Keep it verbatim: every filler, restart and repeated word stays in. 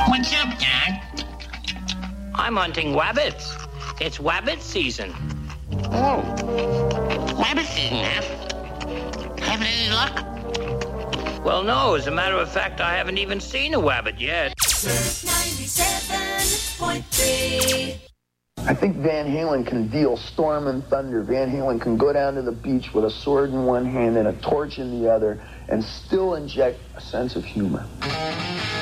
What's up, Dad? I'm hunting wabbits. It's wabbit season. Oh. Rabbit season, huh? Having any luck? Well, no. As a matter of fact, I haven't even seen a wabbit yet. ninety-seven point three. I think Van Halen can deal storm and thunder. Van Halen can go down to the beach with a sword in one hand and a torch in the other and still inject a sense of humor.